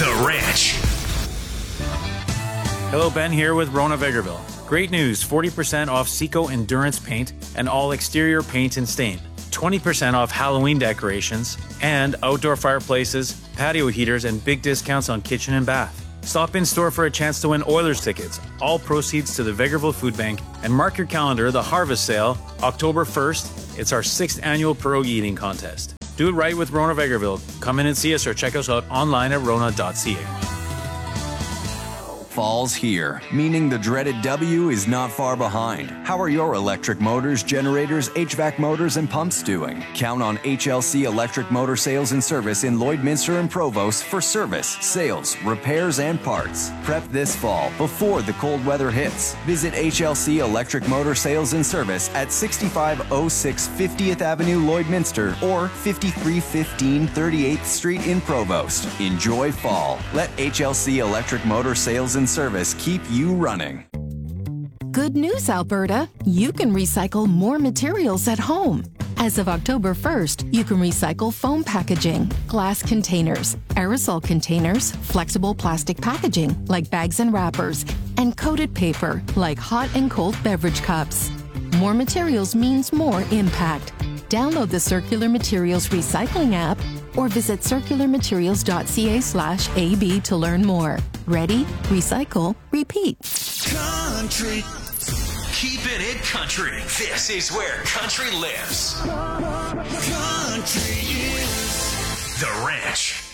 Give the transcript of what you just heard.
The Ranch. Hello, Ben here with Rona Vegerville. Great news, 40% off Seco Endurance paint and all exterior paint and stain. 20% off Halloween decorations and outdoor fireplaces, patio heaters, and big discounts on kitchen and bath. Stop in store for a chance to win Oilers tickets. All proceeds to the Vegerville Food Bank. And mark your calendar, the Harvest Sale, October 1st. It's our 6th annual pierogi eating contest. Do it right with Rona Vegerville. Come in and see us or check us out online at rona.ca. Fall's here, meaning the dreaded W is not far behind. How are your electric motors, generators, HVAC motors, and pumps doing? Count on HLC Electric Motor Sales and Service in Lloydminster and Provost for service, sales, repairs, and parts. Prep this fall before the cold weather hits. Visit HLC Electric Motor Sales and Service at 6506 50th Avenue, Lloydminster, or 5315 38th Street in Provost. Enjoy fall. Let HLC Electric Motor Sales and Service keep you running. Good news, Alberta! You can recycle more materials at home. As of October 1st, you can recycle foam packaging, glass containers, aerosol containers, flexible plastic packaging like bags and wrappers, and coated paper like hot and cold beverage cups. More materials means more impact. Download the Circular Materials Recycling app or visit circularmaterials.ca/AB to learn more. Ready? Recycle. Repeat. Country. Keeping it country. This is where country lives. Country is The Ranch.